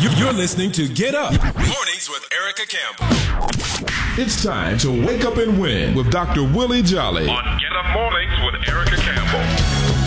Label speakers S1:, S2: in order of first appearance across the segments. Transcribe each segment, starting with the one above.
S1: You're listening to Get Up Mornings with Erica Campbell.
S2: It's time to wake up and win with Dr. Willie Jolly
S3: on Get Up Mornings with Erica Campbell.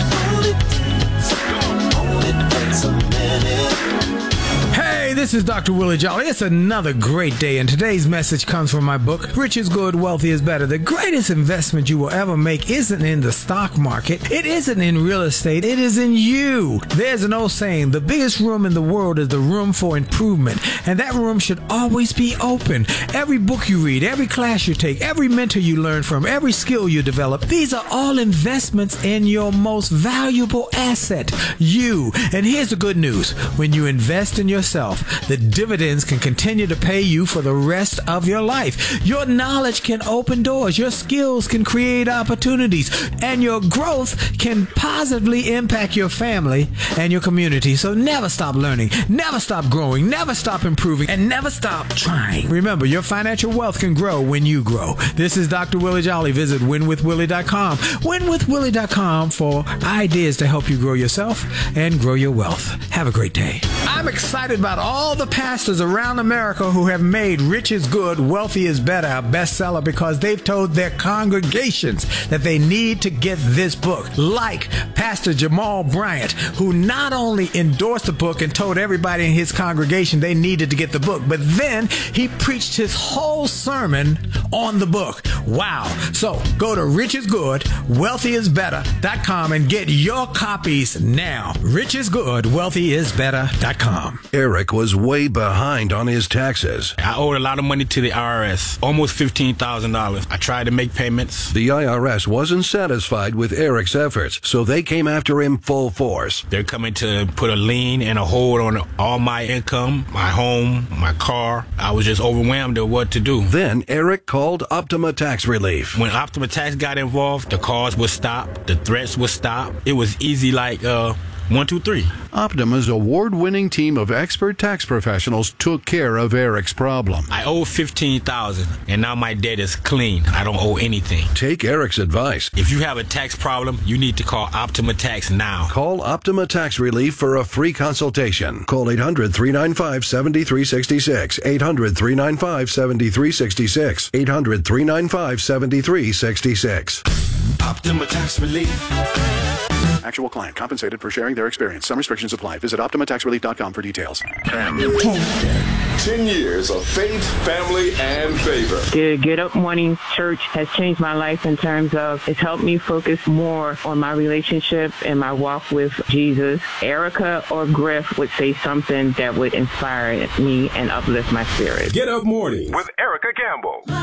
S4: Hey, this is Dr. Willie Jolly. It's another great day, and today's message comes from my book, Rich is Good, Wealthy is Better. The greatest investment you will ever make isn't in the stock market. It isn't in real estate. It is in you. There's an old saying, the biggest room in the world is the room for improvement, and that room should always be open. Every book you read, every class you take, every mentor you learn from, every skill you develop, these are all investments in your most valuable asset, you. And here's the good news. When you invest in yourself, the dividends can continue to pay you for the rest of your life. Your knowledge can open doors, your skills can create opportunities, and your growth can positively impact your family and your community. So never stop learning, never stop growing, never stop improving, and never stop trying. Remember, your financial wealth can grow when you grow. This is Dr. Willie Jolly. Visit winwithwillie.com. Winwithwillie.com for ideas to help you grow yourself and grow your wealth. Have a great day. I'm excited about all the pastors around America who have made Rich is Good, Wealthy is Better a bestseller because they've told their congregations that they need to get this book. Like Pastor Jamal Bryant, who not only endorsed the book and told everybody in his congregation they needed to get the book, but then he preached his whole sermon on the book. Wow. So go to richisgood.wealthyisbetter.com and get your copies now. richisgood.wealthyisbetter.com.
S5: Eric was way behind on his taxes.
S6: I owed a lot of money to the IRS, almost $15,000. I tried to make payments.
S5: The IRS wasn't satisfied with Eric's efforts, so they came after him full force.
S6: They're coming to put a lien and a hold on all my income, my home, my car. I was just overwhelmed at what to do.
S5: Then Eric called Optima Tax Relief.
S6: When Optima Tax got involved, the calls would stop, the threats would stop. It was easy like 1, 2, 3.
S7: Optima's award-winning team of expert tax professionals took care of Eric's problem.
S6: I owe $15,000, and now my debt is clean. I don't owe anything.
S5: Take Eric's advice.
S6: If you have a tax problem, you need to call Optima Tax now.
S5: Call Optima Tax Relief for a free consultation. Call 800-395-7366. 800-395-7366. 800-395-7366.
S1: Optima Tax Relief.
S7: Actual client compensated for sharing their experience. Some restrictions apply. Visit OptimaTaxRelief.com for details.
S2: 10 years of faith, family, and favor.
S8: The Get Up Morning Church has changed my life in terms of it's helped me focus more on my relationship and my walk with Jesus. Erica or Griff would say something that would inspire me and uplift my spirit.
S1: Get Up Mornings
S3: with Erica Campbell.